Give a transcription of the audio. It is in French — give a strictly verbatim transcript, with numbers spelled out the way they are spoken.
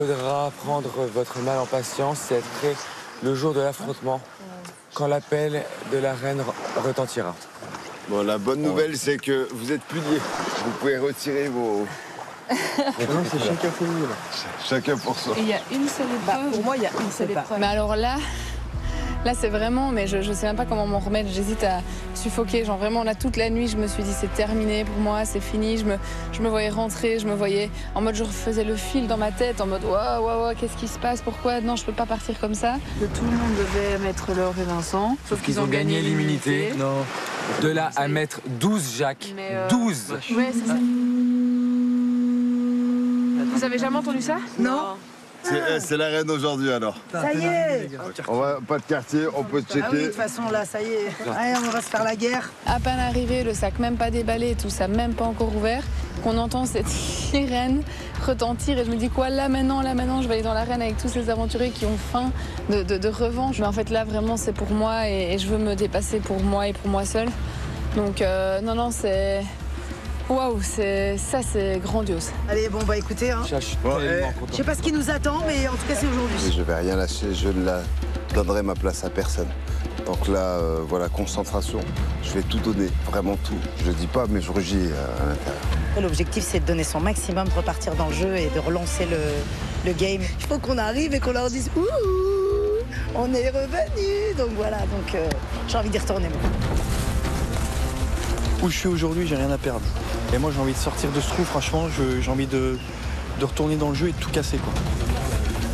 Il faudra prendre votre mal en patience et être prêt le jour de l'affrontement, quand l'appel de la reine retentira. Bon, la bonne nouvelle, c'est que vous êtes pliés. Vous pouvez retirer vos... Non, c'est chacun pour lui, là. Chacun pour soi. Et il y a une seule Bah, épreuve. pour moi, il y a une seule épreuve. Mais alors là, là c'est vraiment, mais je, je sais même pas comment m'en remettre. J'hésite à suffoquer. Genre vraiment là toute la nuit, je me suis dit c'est terminé pour moi, c'est fini. Je me, je me voyais rentrer, je me voyais en mode je refaisais le fil dans ma tête, en mode waouh waouh waouh, qu'est-ce qui se passe, pourquoi non je peux pas partir comme ça. Que tout le monde devait mettre Laure et Vincent. Sauf qu'ils ont gagné l'immunité. Non. De là à mettre douze Jacques. Mais euh... douze. Ouais c'est ça. Vous avez jamais entendu ça? Non. C'est la reine aujourd'hui alors. Ça y est. On va pas de quartier, on peut checker. Ah oui, de toute façon, là, ça y est. Allez, on va se faire la guerre. À peine arrivé, le sac même pas déballé, tout ça même pas encore ouvert, qu'on entend cette sirène retentir et je me dis quoi, là maintenant, là maintenant, je vais aller dans l'arène avec tous ces aventuriers qui ont faim de, de, de revanche. Mais en fait là vraiment c'est pour moi et, et je veux me dépasser pour moi et pour moi seule. Donc euh, non non c'est... Waouh, c'est ça c'est grandiose. Allez, bon, bah écoutez, hein. Je suis Bon, tellement eh. content. Je sais pas ce qui nous attend, mais en tout cas, c'est aujourd'hui. Et je vais rien lâcher, je ne la donnerai ma place à personne. Donc là, euh, voilà, concentration, je vais tout donner, vraiment tout. Je le dis pas, mais je rugis à l'intérieur. L'objectif, c'est de donner son maximum, de repartir dans le jeu et de relancer le, le game. Il faut qu'on arrive et qu'on leur dise ouh, on est revenus. Donc voilà, donc euh, j'ai envie d'y retourner. Moi. Où je suis aujourd'hui, j'ai rien à perdre. Et moi, j'ai envie de sortir de ce trou, franchement, j'ai envie de, de retourner dans le jeu et de tout casser, quoi.